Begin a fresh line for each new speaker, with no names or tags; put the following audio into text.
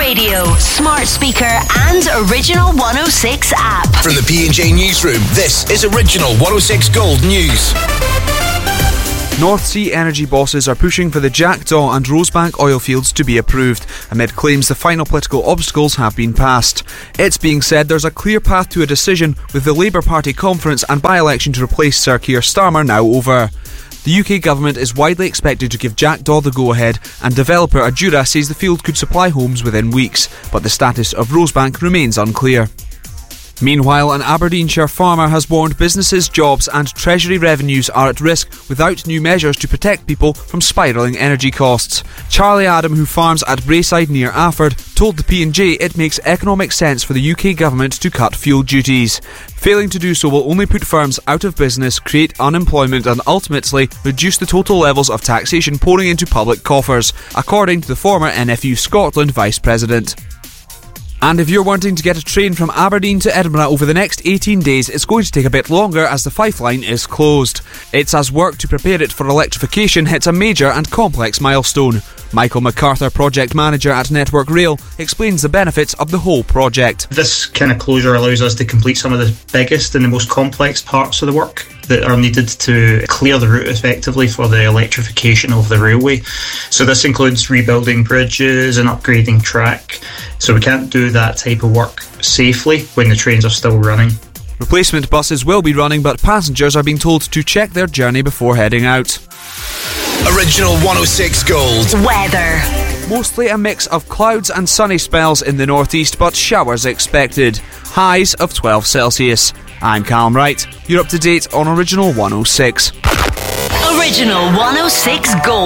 radio, smart speaker and Original 106 app.
From the P&J Newsroom, this is Original 106 Gold News.
North Sea energy bosses are pushing for the Jackdaw and Rosebank oil fields to be approved, amid claims the final political obstacles have been passed. It's being said there's a clear path to a decision, with the Labour Party conference and by-election to replace Sir Keir Starmer now over. The UK government is widely expected to give Jackdaw the go-ahead, and developer Adura says the field could supply homes within weeks, but the status of Rosebank remains unclear. Meanwhile, an Aberdeenshire farmer has warned businesses, jobs and Treasury revenues are at risk without new measures to protect people from spiralling energy costs. Charlie Adam, who farms at Braeside near Afford, told the P&J it makes economic sense for the UK government to cut fuel duties. Failing to do so will only put firms out of business, create unemployment and ultimately reduce the total levels of taxation pouring into public coffers, according to the former NFU Scotland Vice President. And if you're wanting to get a train from Aberdeen to Edinburgh over the next 18 days, it's going to take a bit longer as the Fife line is closed. It's as work to prepare it for electrification hits a major and complex milestone. Michael MacArthur, project manager at Network Rail, explains the benefits of the whole project.
This kind of closure allows us to complete some of the biggest and the most complex parts of the work that are needed to clear the route effectively for the electrification of the railway. So this includes rebuilding bridges and upgrading track. So we can't do that type of work safely when the trains are still running.
Replacement buses will be running, but passengers are being told to check their journey before heading out.
Original 106 Gold.
Weather.
Mostly a mix of clouds and sunny spells in the northeast, but showers expected. Highs of 12 Celsius. I'm Callum Wright. You're up to date on Original 106.
Original 106 Gold.